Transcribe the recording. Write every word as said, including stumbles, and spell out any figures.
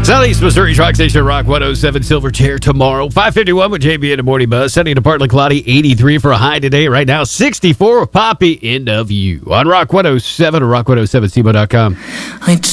Southeast Missouri's Rock Station, Rock one oh seven Silverchair tomorrow. five fifty-one with J B in the morning buzz. Sunny to partly cloudy, eighty-three for a high today. Right now, sixty-four with Poppy. End of you on Rock one oh seven or rock one oh seven C M O dot com. I